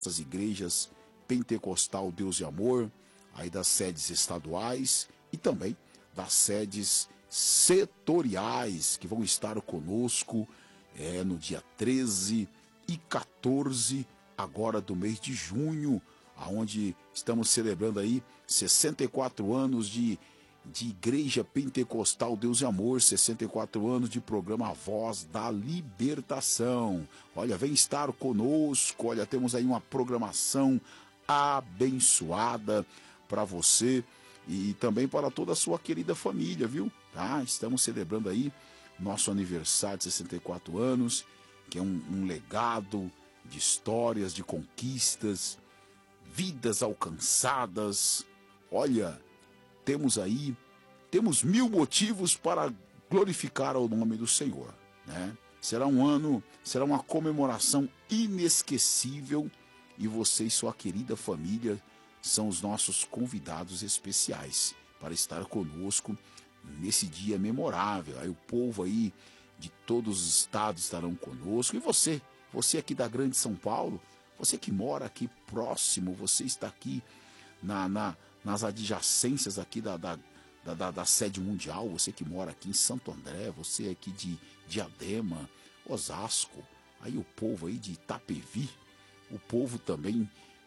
essas igrejas Pentecostal Deus e Amor, aí das sedes estaduais e também das sedes setoriais que vão estar conosco no dia 13 e 14 agora do mês de junho, aonde estamos celebrando aí 64 anos de Igreja Pentecostal Deus e Amor, 64 anos de programa Voz da Libertação. Olha, vem estar conosco, olha, temos aí uma programação abençoada para você e também para toda a sua querida família, viu? Tá? Estamos celebrando aí nosso aniversário de 64 anos, que é um legado de histórias, de conquistas, vidas alcançadas. Olha, temos 1000 motivos para glorificar o nome do Senhor, né? Será um ano, será uma comemoração inesquecível e você e sua querida família são os nossos convidados especiais para estar conosco nesse dia memorável. Aí o povo aí de todos os estados estarão conosco e você aqui da Grande São Paulo, você que mora aqui próximo, você está aqui nas adjacências aqui da sede mundial, você que mora aqui em Santo André, você aqui de Diadema, Osasco, aí o povo aí de Itapevi, o povo também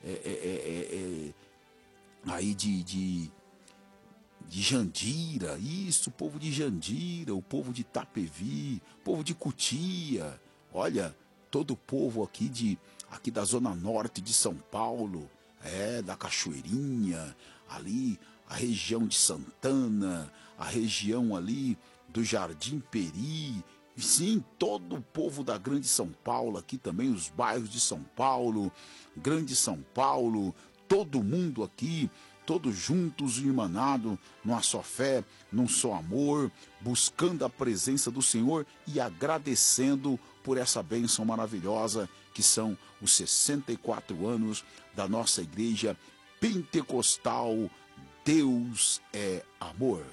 aí de Jandira, isso, o povo de Jandira, o povo de Itapevi, o povo de Cotia, olha, todo o povo aqui da Zona Norte de São Paulo, da Cachoeirinha, ali a região de Santana, a região ali do Jardim Peri, sim, todo o povo da Grande São Paulo, aqui também os bairros de São Paulo, Grande São Paulo, todo mundo aqui, todos juntos e irmanados, numa só fé, num só amor, buscando a presença do Senhor e agradecendo por essa bênção maravilhosa que são os 64 anos da nossa igreja Pentecostal Deus é Amor.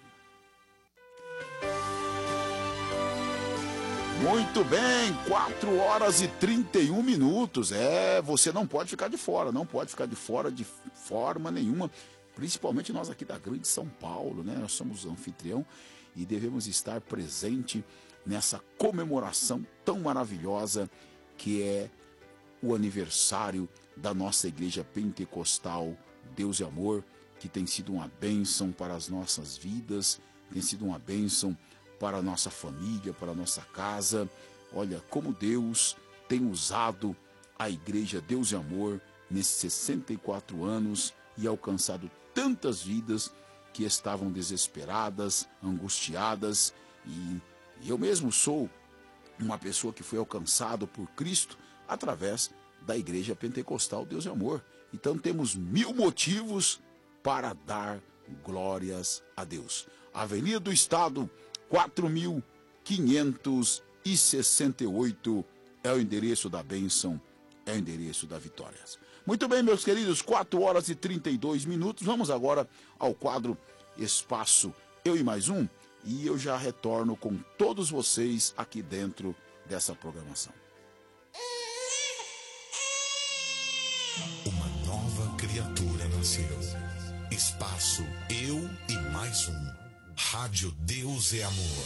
Muito bem, 4 horas e 31 minutos. Você não pode ficar de fora, não pode ficar de fora de forma nenhuma. Principalmente nós aqui da Grande São Paulo, né? Nós somos anfitrião e devemos estar presente nessa comemoração tão maravilhosa que é o aniversário da nossa Igreja Pentecostal Deus e Amor, que tem sido uma bênção para as nossas vidas, tem sido uma bênção para a nossa família, para a nossa casa. Olha como Deus tem usado a Igreja Deus e Amor nesses 64 anos e alcançado tantas vidas que estavam desesperadas, angustiadas, e eu mesmo sou uma pessoa que foi alcançado por Cristo através da Igreja Pentecostal Deus e Amor. Então temos 1000 motivos para dar glórias a Deus. Avenida do Estado, 4568 é o endereço da bênção, é o endereço da vitória. Muito bem, meus queridos, 4 horas e 32 minutos. Vamos agora ao quadro Espaço Eu e Mais Um, e eu já retorno com todos vocês aqui dentro dessa programação. Uma nova criatura nasceu. Espaço Eu e Mais Um. Rádio Deus é Amor.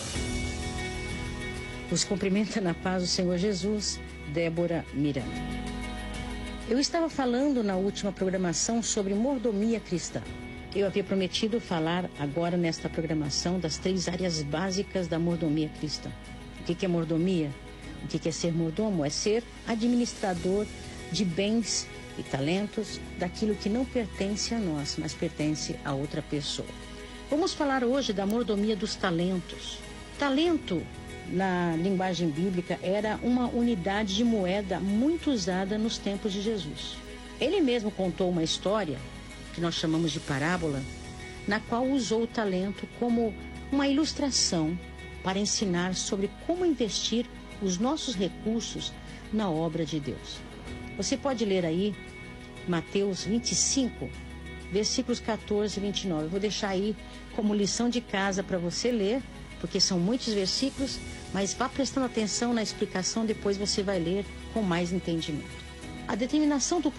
Os cumprimenta na paz do Senhor Jesus, Débora Miranda. Eu estava falando na última programação sobre mordomia cristã. Eu havia prometido falar agora nesta programação das 3 áreas básicas da mordomia cristã. O que é mordomia? O que é ser mordomo? É ser administrador de bens e talentos daquilo que não pertence a nós, mas pertence a outra pessoa. Vamos falar hoje da mordomia dos talentos. Talento, na linguagem bíblica, era uma unidade de moeda muito usada nos tempos de Jesus. Ele mesmo contou uma história, que nós chamamos de parábola, na qual usou o talento como uma ilustração para ensinar sobre como investir os nossos recursos na obra de Deus. Você pode ler aí Mateus 25, versículos 14 e 29. Eu vou deixar aí como lição de casa para você ler, porque são muitos versículos, mas vá prestando atenção na explicação, depois você vai ler com mais entendimento. A determinação do